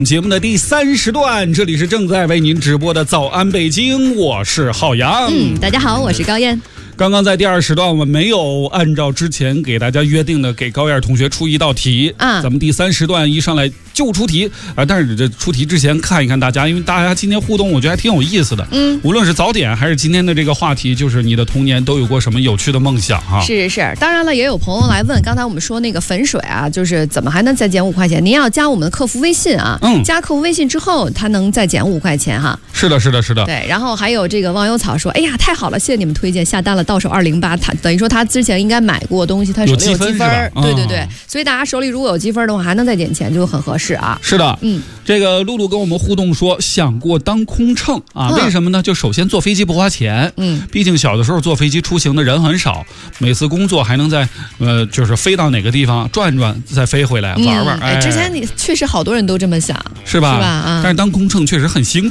节目的第30段，这里是正在为您直播的早安北京，我是浩洋。 大家好，我是高燕。 刚刚在第20段，我们没有按照之前给大家约定的给高燕同学出一道题咱们第30段一上来就出题但是这出题之前看一看大家，因为大家今天互动我觉得还挺有意思的。无论是早点还是今天的这个话题，就是你的童年都有过什么有趣的梦想哈？ 是，当然了，也有朋友来问，刚才我们说那个粉水啊，就是怎么还能再减5块钱？您要加我们的客服微信啊，加客服微信之后，它能再减5块钱哈。是的。对，然后还有这个忘忧草说，哎呀，太好了，谢谢你们推荐，下单了，到手208，他等于说他之前应该买过东西，他手里有积分，对，所以大家手里如果有积分的话，还能再减钱，就很合适啊。 是的，这个露露跟我们互动说，想过当空乘啊，为什么呢？就首先坐飞机不花钱，毕竟小的时候坐飞机出行的人很少，每次工作还能在就是飞到哪个地方转转，再飞回来玩玩。 之前你确实好多人都这么想， 是吧？但是当空乘确实很辛苦。